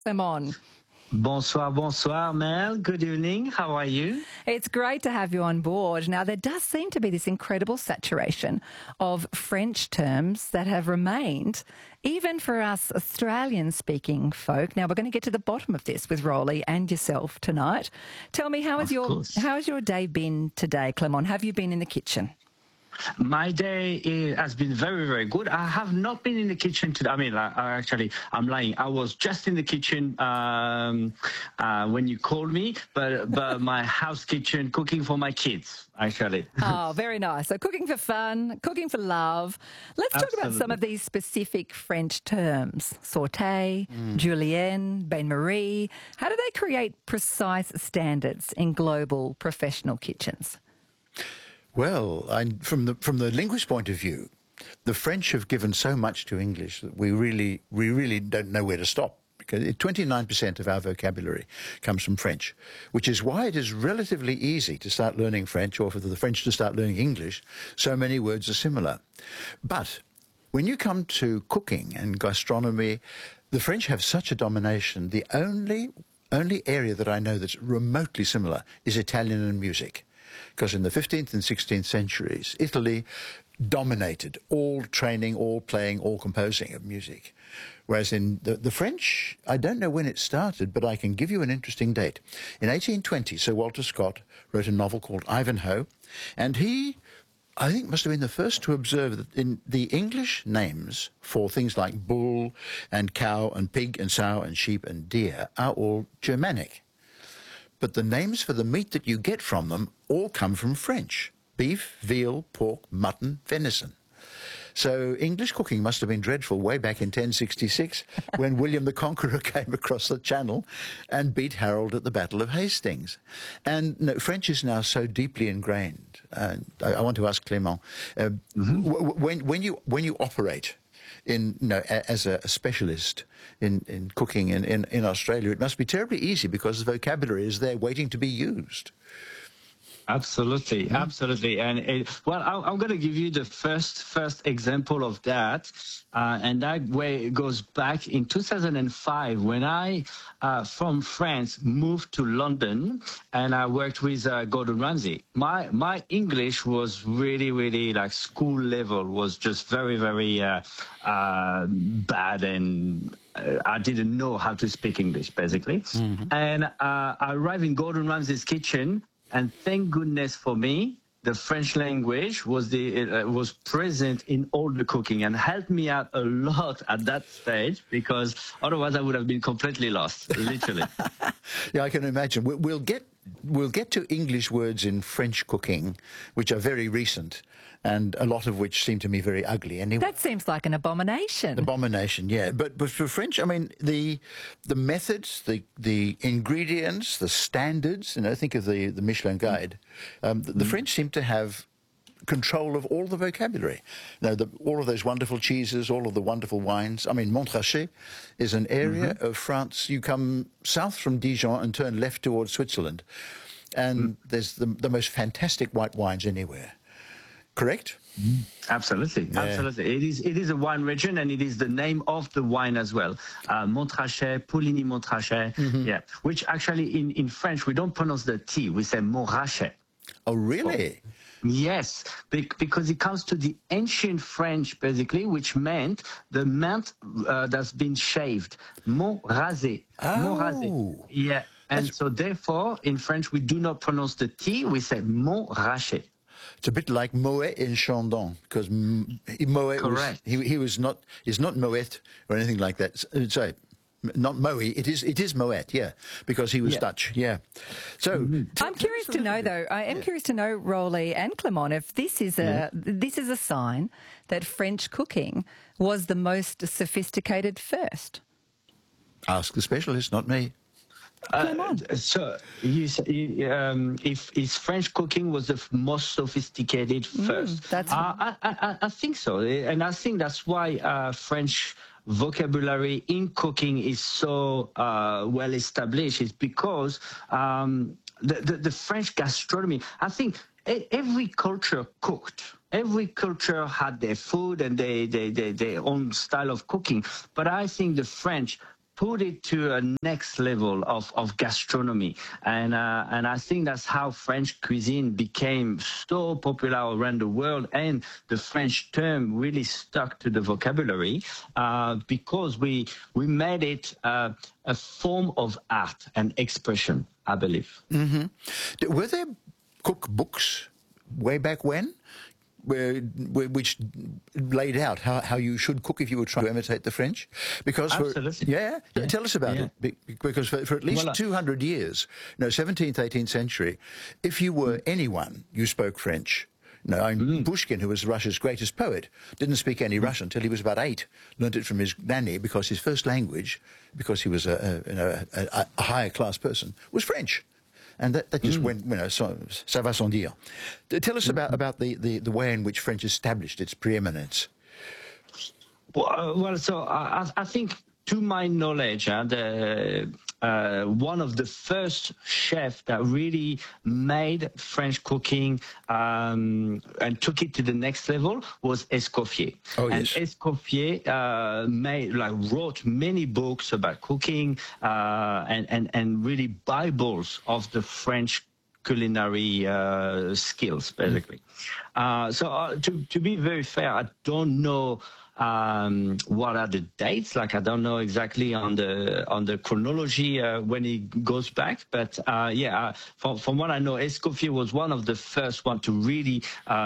Clement. Bonsoir, bonsoir, Mel. Good evening. How are you? It's great to have you on board. Now, there does seem to be this incredible saturation of French terms that have remained, even for us Australian-speaking folk. Now, we're going to get to the bottom of this with Rolly and yourself tonight. Tell me, how has your day been today, Clement? Have you been in the kitchen? My day has been very, very good. I have not been in the kitchen today. I mean, I'm lying. I was just in the kitchen when you called me, but my house kitchen, cooking for my kids, actually. Oh, very nice. So cooking for fun, cooking for love. Let's talk about some of these specific French terms. Sauté, julienne, bain-marie. How do they create precise standards in global professional kitchens? Well, from the linguist point of view, the French have given so much to English that we really don't know where to stop, because 29% of our vocabulary comes from French, which is why it is relatively easy to start learning French, or for the French to start learning English. So many words are similar. But when you come to cooking and gastronomy, the French have such a domination. The only area that I know that's remotely similar is Italian and music. Because in the 15th and 16th centuries, Italy dominated all training, all playing, all composing of music. Whereas in the French, I don't know when it started, but I can give you an interesting date. In 1820, Sir Walter Scott wrote a novel called Ivanhoe, and he, I think, must have been the first to observe that in the English names for things like bull and cow and pig and sow and sheep and deer are all Germanic. But the names for the meat that you get from them all come from French: beef, veal, pork, mutton, venison. So English cooking must have been dreadful way back in 1066 when William the Conqueror came across the Channel and beat Harold at the Battle of Hastings. And no, French is now so deeply ingrained. I want to ask Clement, when you operate as a specialist in cooking in Australia, it must be terribly easy because the vocabulary is there waiting to be used. Absolutely, absolutely. And I'm going to give you the first example of that, and that way it goes back in 2005 when I, from France, moved to London, and I worked with Gordon Ramsay. My English was really like school level, was just very bad, and I didn't know how to speak English basically. And I arrived in Gordon Ramsay's kitchen. And thank goodness for me, the French language was present in all the cooking and helped me out a lot at that stage, because otherwise I would have been completely lost, literally. Yeah, I can imagine. We'll get to English words in French cooking, which are very recent, and a lot of which seem to me very ugly. Anyway, that seems like an abomination. Abomination, yeah. But for French, I mean, the methods, the ingredients, the standards. Think of the Michelin Guide. The French seem to have control of all the vocabulary. All of those wonderful cheeses, all of the wonderful wines. I mean, Montrachet is an area of France. You come south from Dijon and turn left towards Switzerland, and there's the most fantastic white wines anywhere. Correct? Absolutely, yeah. Absolutely. It is a wine region, and it is the name of the wine as well. Montrachet, Puligny Montrachet, yeah. Which actually in French we don't pronounce the T, we say Montrachet. Oh, really? Yes, because it comes to the ancient French, basically, which meant the menthe that's been shaved. Mont rasé. Oh. Mont rasé. Yeah. And so therefore, in French, we do not pronounce the T, we say Montrachet. It's a bit like Moet in Chandon, because Moet is not Moet or anything like that. Sorry, not Moe. It is Moet, yeah, because he was Dutch, yeah. So I'm curious to know, though. I am curious to know, Rolly and Clement, if this is a sign that French cooking was the most sophisticated first. Ask the specialist, not me. So if French cooking was the most sophisticated first, I think so, and I think that's why French vocabulary in cooking is so well established. Is because the French gastronomy. I think every culture cooked. Every culture had their food and their own style of cooking. But I think the French put it to a next level of gastronomy. And I think that's how French cuisine became so popular around the world. And the French term really stuck to the vocabulary because we made it a form of art and expression, I believe. Mm-hmm. Were there cookbooks way back when? Which laid out how you should cook if you were trying to imitate the French? Because absolutely. Tell us about it. Because for at least 200 years, 17th, 18th century, if you were anyone, you spoke French. Pushkin, who was Russia's greatest poet, didn't speak any Russian until he was about 8. Learned it from his nanny because his first language, because he was a higher class person, was French. And that just went, ça va sans dire. Tell us about the way in which French established its preeminence. Well, so I think, to my knowledge, one of the first chefs that really made French cooking and took it to the next level was Escoffier. Oh, and yes. Escoffier wrote many books about cooking and really Bibles of the French culinary skills, basically. So to be very fair, I don't know what are the dates? Like, I don't know exactly on the chronology when it goes back, but from what I know, Escoffier was one of the first one to really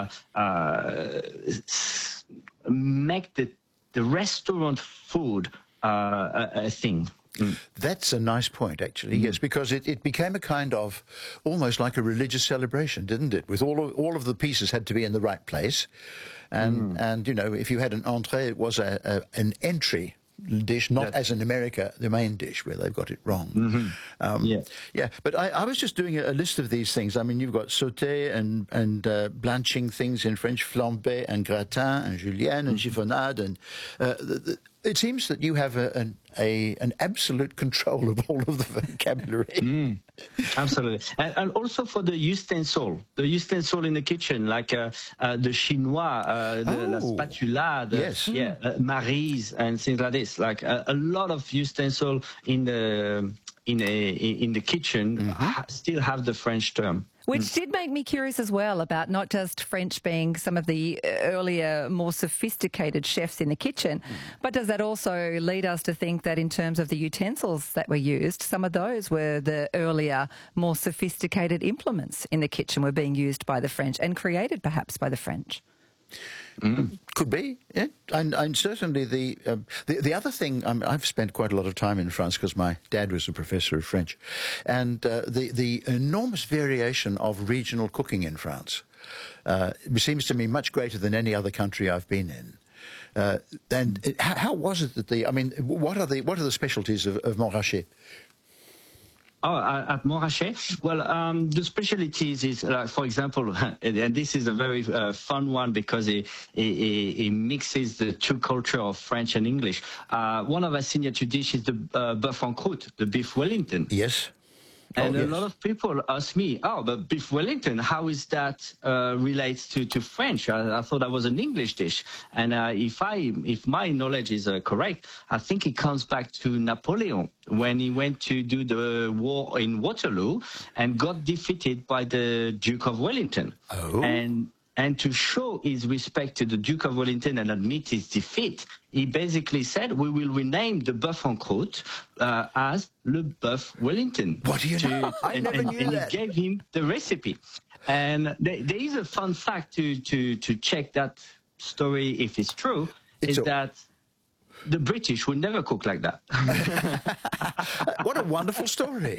make the restaurant food a thing. That's a nice point, actually, yes, because it became a kind of almost like a religious celebration, didn't it? With all of the pieces had to be in the right place. And if you had an entree, it was an entry dish, not as in America, the main dish, where they've got it wrong. But I was just doing a list of these things. I mean, you've got sauté and blanching things in French, flambé and gratin and julienne and chiffonade. And it seems that you have an absolute control of all of the vocabulary. Absolutely. And also for the ustensil in the kitchen, like the chinois, la spatula, Mary's and things like this. Like a lot of ustensil in the kitchen still have the French term. Which did make me curious as well about not just French being some of the earlier, more sophisticated chefs in the kitchen, but does that also lead us to think that in terms of the utensils that were used, some of those were the earlier, more sophisticated implements in the kitchen were being used by the French and created perhaps by the French? Could be, yeah. And certainly the other thing, I've spent quite a lot of time in France because my dad was a professor of French, and the enormous variation of regional cooking in France seems to me much greater than any other country I've been in. And how was it that what are the specialties of Montrachet? Oh, at Montrachet? Well, the specialties is, for example, and this is a very fun one because it mixes the two culture of French and English. One of our signature dishes is the bœuf en croûte, the beef Wellington. Yes. And a lot of people ask me, but beef Wellington, how is that relates to French? I thought that was an English dish. And if my knowledge is correct, I think it comes back to Napoleon when he went to do the war in Waterloo and got defeated by the Duke of Wellington. Oh. And to show his respect to the Duke of Wellington and admit his defeat, he basically said, we will rename the bœuf en croûte as le bœuf Wellington. What do you know? I never knew that. And he gave him the recipe. And there is a fun fact to check that story if it's true, that the British would never cook like that. What a wonderful story!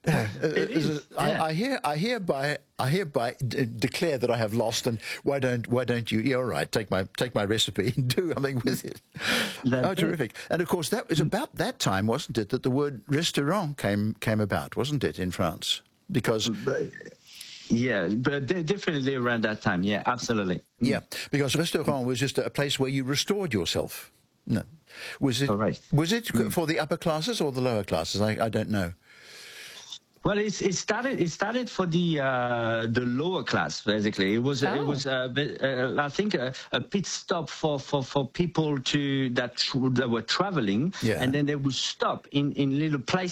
I hereby declare that I have lost, and why don't you? Yeah, all right, take my recipe and do something with it. Terrific! And of course, that was about that time, wasn't it, that the word restaurant came about, wasn't it, in France? Because yeah, but definitely around that time. Yeah, absolutely. Yeah, because restaurant was just a place where you restored yourself. No. Was it right. Was it for the upper classes or the lower classes? I don't know. Well, it started for the lower class basically. It was I think a pit stop for people that were traveling, Yeah. and then they would stop in little places